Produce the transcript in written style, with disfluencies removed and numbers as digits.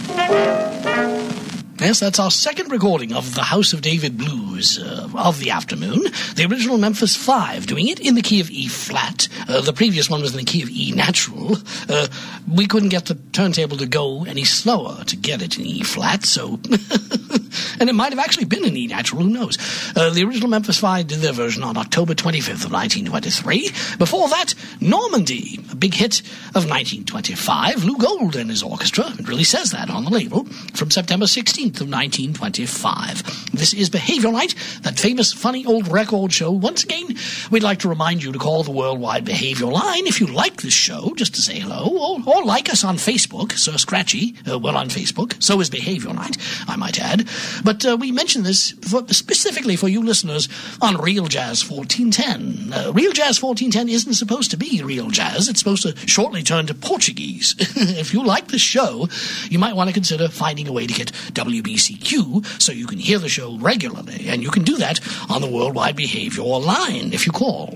Yes, that's our second recording of the House of David Blues of the afternoon. The original Memphis 5, doing it in the key of E-flat. The previous one was in the key of E-natural. We couldn't get the turntable to go any slower to get it in E-flat, so... and it might have actually been in E-natural, who knows. The original Memphis 5 did their version on October 25th of 1923. Before that, Normandy, a big hit of 1925. Lou Gold and his orchestra, it really says that on the label, from September 16th of 1925. This is Behavior Night, that famous funny old record show. Once again, we'd like to remind you to call the Worldwide Behavior Line if you like this show, just to say hello, or like us on Facebook. Sir Scratchy, we're on Facebook. So is Behavior Night, I might add. But we mention this specifically for you listeners on Real Jazz 1410. Real Jazz 1410 isn't supposed to be real jazz. It's supposed to shortly turn to Portuguese. If you like this show, you might want to consider finding a way to get WBCQ so you can hear the show regularly. And you can do that on the Worldwide Behavior Line if you call.